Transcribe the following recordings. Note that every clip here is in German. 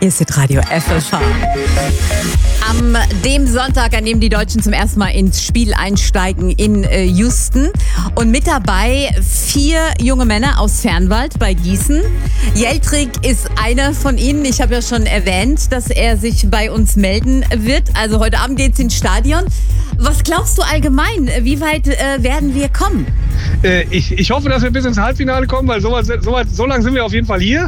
Ihr seht Radio FFH. Am dem Sonntag, an dem die Deutschen zum ersten Mal ins Spiel einsteigen in Houston. Und mit dabei 4 junge Männer aus Fernwald bei Gießen. Jeltrik ist einer von ihnen. Ich habe ja schon erwähnt, dass er sich bei uns melden wird. Also heute Abend geht's ins Stadion. Was glaubst du allgemein? Wie weit werden wir kommen? Ich hoffe, dass wir bis ins Halbfinale kommen, weil so lange sind wir auf jeden Fall hier.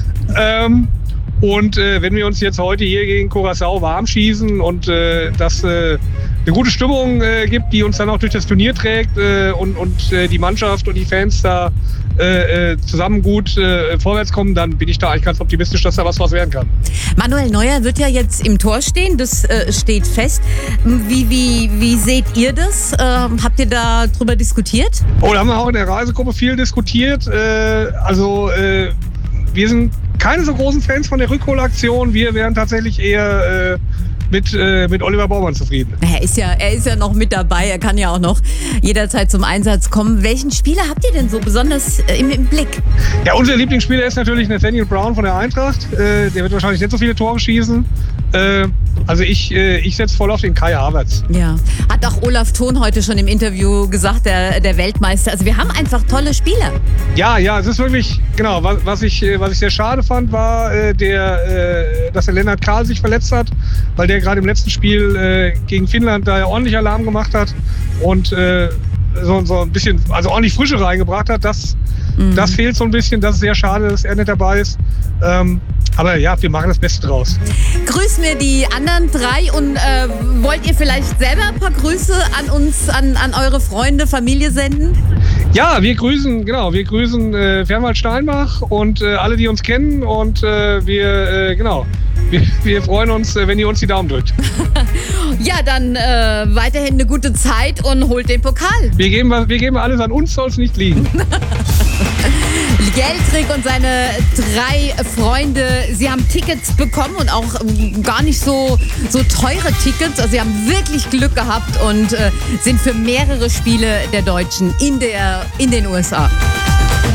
Und wenn wir uns jetzt heute hier gegen Curaçao warm schießen und das eine gute Stimmung gibt, die uns dann auch durch das Turnier trägt und die Mannschaft und die Fans da zusammen gut vorwärts kommen, dann bin ich da eigentlich ganz optimistisch, dass da was werden kann. Manuel Neuer wird ja jetzt im Tor stehen, das steht fest. Wie seht ihr das? Habt ihr da drüber diskutiert? Oh, da haben wir auch in der Reisegruppe viel diskutiert. Wir sind keine so großen Fans von der Rückholaktion. Wir wären tatsächlich eher mit Oliver Baumann zufrieden. Er ist ja noch mit dabei. Er kann ja auch noch jederzeit zum Einsatz kommen. Welchen Spieler habt ihr denn so besonders im Blick? Ja, unser Lieblingsspieler ist natürlich Nathaniel Brown von der Eintracht. Der wird wahrscheinlich nicht so viele Tore schießen. Ich setze voll auf den Kai Havertz. Ja, hat auch Olaf Thon heute schon im Interview gesagt, der Weltmeister. Also wir haben einfach tolle Spieler. Ja, es ist wirklich, genau, was ich sehr schade fand, war, dass der Lennart Karl sich verletzt hat, weil der gerade im letzten Spiel gegen Finnland da ordentlich Alarm gemacht hat und so ein bisschen, also ordentlich Frische reingebracht hat. Das fehlt so ein bisschen, das ist sehr schade, dass er nicht dabei ist. Aber ja, wir machen das Beste draus. Grüßen wir die anderen 3 und wollt ihr vielleicht selber ein paar Grüße an uns, an eure Freunde, Familie senden? Ja, wir grüßen Fernwald Steinbach und alle, die uns kennen und wir freuen uns, wenn ihr uns die Daumen drückt. Ja, dann weiterhin eine gute Zeit und holt den Pokal. Wir geben alles, an uns soll es nicht liegen. Jeltrik und seine 3 Freunde, sie haben Tickets bekommen und auch gar nicht so teure Tickets. Also sie haben wirklich Glück gehabt und sind für mehrere Spiele der Deutschen in den USA.